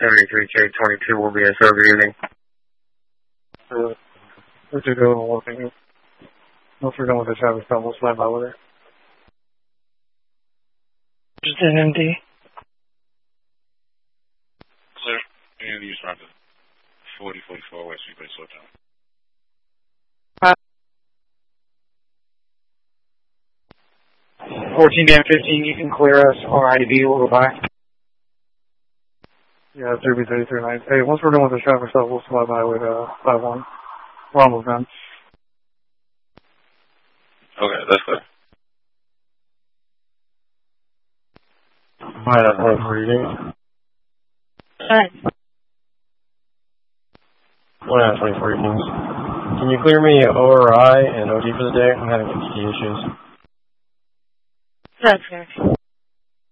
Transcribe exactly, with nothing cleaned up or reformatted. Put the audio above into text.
seventy-three K twenty-two will be a server evening. Uh, let's just go and walking. Once we're done with the traffic stop, we'll slide by with it. Just an M D. Clear. And use route forty forty-four West Freeway, slow down. fourteen down fifteen, you can clear us. R I D B will go by. Yeah, three B thirty-three nine. Hey, once we're done with the traffic stop, we'll slide by with uh, five one. We're almost done. Okay, that's good. Alright, that's one for you. Alright. one out of twenty-four evenings. Can you clear me O R I and O D for the day? I'm having some key issues. That's good.